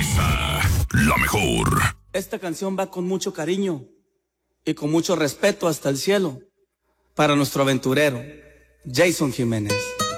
Exa, la mejor. Esta canción va con mucho cariño y con mucho respeto hasta el cielo para nuestro aventurero, Jason Jiménez.